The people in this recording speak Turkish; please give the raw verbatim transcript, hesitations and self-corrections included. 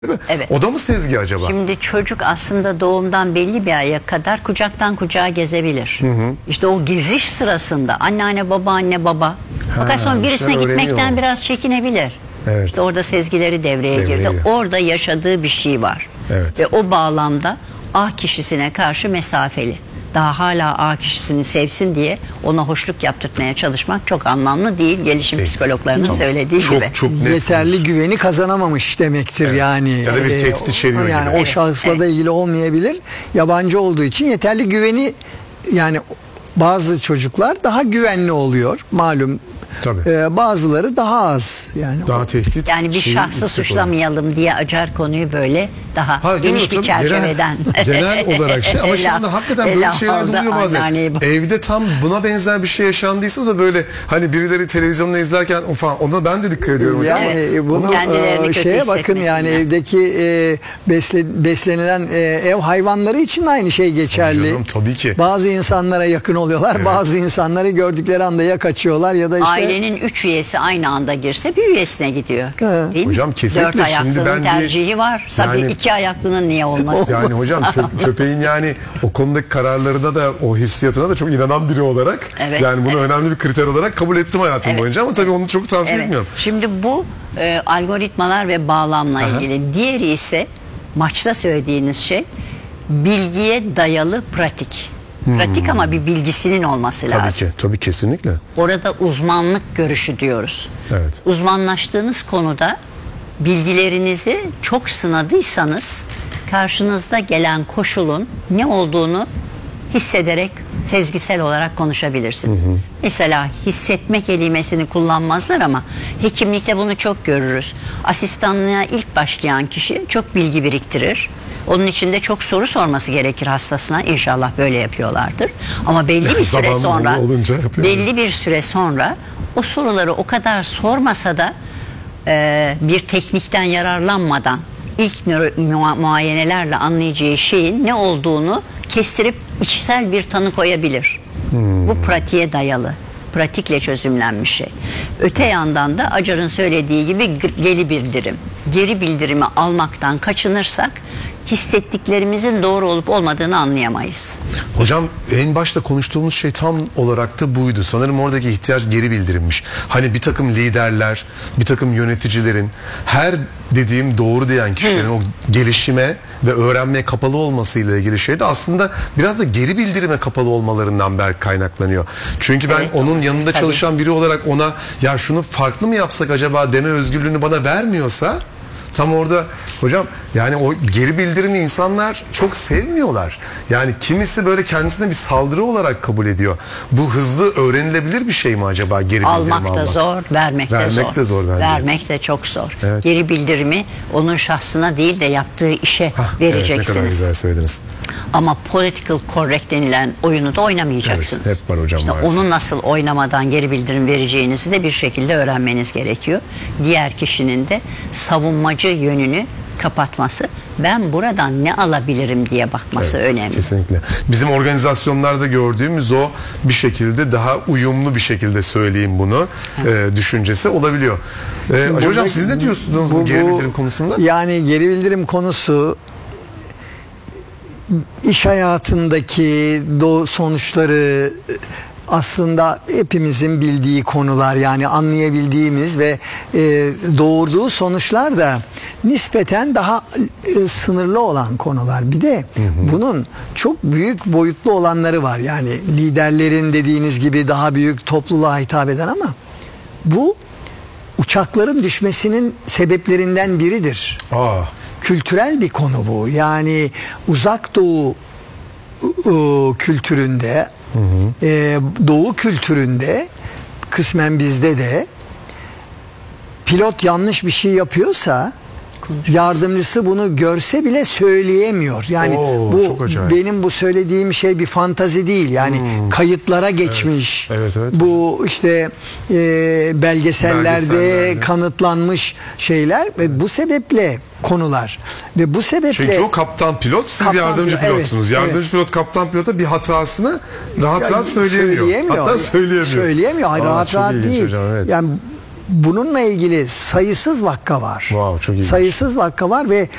Evet. O da mı sezgi acaba? Şimdi çocuk aslında doğumdan belli bir aya kadar kucaktan kucağa gezebilir. Hı hı. İşte o geziş sırasında anneanne, babaanne, baba. Fakat sonra birisine gitmekten biraz çekinebilir. Evet. İşte orada sezgileri devreye, devreye girdi. Gir. Orada yaşadığı bir şey var. Evet. Ve o bağlamda A kişisine karşı mesafeli. Daha hala A kişisini sevsin diye ona hoşluk yaptırmaya çalışmak çok anlamlı değil. Gelişim evet. psikologlarının tamam. söylediği çok, gibi. Çok yeterli sonuç. Güveni kazanamamış demektir evet. yani. Ya da bir tehdit içeriyor yani gibi. o evet. şahısla evet. da ilgili olmayabilir. Yabancı olduğu için yeterli güveni, yani bazı çocuklar daha güvenli oluyor malum. Ee, bazıları daha az, yani daha tehdit. Yani bir şey, şahsı suçlamayalım olur. diye açar konuyu böyle daha ha, geniş bir çerçeveden. Genel, genel olarak şey ama şimdi hakikaten böyle şeyler oluyor bazen. Evde tam buna benzer bir şey yaşandıysa da böyle hani birileri televizyonda izlerken o falan, ona ben de dikkat ediyorum hocam. Yani ama bunu e, şeye bakın, yani evdeki e, besle, beslenilen e, ev hayvanları için aynı şey geçerli. Canım, tabii ki. Bazı insanlara yakın oluyorlar, evet. bazı insanları gördükleri anda ya kaçıyorlar ya da işte ailenin üç üyesi aynı anda girse bir üyesine gidiyor. Evet. Değil hocam mi? kesinlikle. Dört ayaklının şimdi ben tercihi var. Tabii yani, iki ayaklının niye olmasın? Yani hocam kö köpeğin yani o konudaki kararlarına da o hissiyatına da çok inanan biri olarak evet, yani bunu evet. önemli bir kriter olarak kabul ettim hayatım evet. boyunca ama tabii onu çok tavsiye evet. etmiyorum. Şimdi bu e, algoritmalar ve bağlamla Aha. ilgili. Diğeri ise maçta söylediğiniz şey bilgiye dayalı pratik. Pratik hmm. ama bir bilgisinin olması tabii lazım. Tabii ki, tabii kesinlikle. Orada uzmanlık görüşü diyoruz. Evet. Uzmanlaştığınız konuda bilgilerinizi çok sınadıysanız karşınızda gelen koşulun ne olduğunu hissederek sezgisel olarak konuşabilirsiniz. Hı hı. Mesela hissetme kelimesini kullanmazlar ama hekimlikte bunu çok görürüz. Asistanlığa ilk başlayan kişi çok bilgi biriktirir. Onun için de çok soru sorması gerekir hastasına. İnşallah böyle yapıyorlardır. Ama belli bir süre sonra belli bir süre sonra o soruları o kadar sormasa da e, bir teknikten yararlanmadan ilk nöro, muayenelerle anlayacağı şeyin ne olduğunu kestirip içsel bir tanı koyabilir. Hmm. Bu pratiğe dayalı. Pratikle çözümlenmiş şey. Öte yandan da Acar'ın söylediği gibi geri bildirim. Geri bildirimi almaktan kaçınırsak hissettiklerimizin doğru olup olmadığını anlayamayız. Hocam en başta konuştuğumuz şey tam olarak da buydu. Sanırım oradaki ihtiyaç geri bildirilmiş. Hani bir takım liderler, bir takım yöneticilerin her dediğim doğru diyen kişilerin Hı. o gelişime ve öğrenmeye kapalı olmasıyla ilgili şey de aslında biraz da geri bildirime kapalı olmalarından belki kaynaklanıyor. Çünkü ben evet, onun yanında tabii. çalışan biri olarak ona ya şunu farklı mı yapsak acaba deme özgürlüğünü bana vermiyorsa tam orada hocam yani o geri bildirimi insanlar çok sevmiyorlar. Yani kimisi böyle kendisine bir saldırı olarak kabul ediyor. Bu hızlı öğrenilebilir bir şey mi acaba geri bildirim almak? Almak da zor, vermek, vermek de zor. De zor vermek de çok zor. Evet. Geri bildirimi onun şahsına değil de yaptığı işe Hah, vereceksiniz. Evet, ne kadar güzel söylediniz. Ama political correct denilen oyunu da oynamayacaksınız. Evet, hep var hocam işte onu nasıl oynamadan geri bildirim vereceğinizi de bir şekilde öğrenmeniz gerekiyor. Diğer kişinin de savunmacı yönünü kapatması, ben buradan ne alabilirim diye bakması evet, önemli. Kesinlikle. Bizim organizasyonlarda gördüğümüz o bir şekilde daha uyumlu bir şekilde söyleyeyim bunu e, düşüncesi olabiliyor. E, hocam burada, siz ne diyorsunuz bu, bu geri bildirim konusunda? Yani geri bildirim konusu iş hayatındaki sonuçları aslında hepimizin bildiği konular, yani anlayabildiğimiz ve e, doğurduğu sonuçlar da nispeten daha e, sınırlı olan konular. Bir de hı hı. bunun çok büyük boyutlu olanları var. Yani liderlerin dediğiniz gibi daha büyük topluluğa hitap eden, ama bu uçakların düşmesinin sebeplerinden biridir. Aa. Kültürel bir konu bu. Yani Uzak Doğu ıı, kültüründe, hı hı. E, Doğu kültüründe, kısmen bizde de pilot yanlış bir şey yapıyorsa yardımcısı bunu görse bile söyleyemiyor. Yani Oo, bu benim bu söylediğim şey bir fantazi değil. Yani hmm. kayıtlara geçmiş. Evet, evet, evet. Bu işte e, belgesellerde, belgesellerde kanıtlanmış şeyler ve bu sebeple konular. Ve bu sebeple çünkü o kaptan pilot, siz kaptan yardımcı pilot, pilotsunuz. Evet, yardımcı evet. pilot kaptan pilota bir hatasını rahat rahat söyleyemiyor. söyleyemiyor. Hatta söyleyemiyor. Söyleyemiyor. Hayır, Aa, rahat rahat değil. Hocam, evet. Yani bununla ilgili sayısız vakka var. Wow, çok ilginç. Sayısız vakka var ve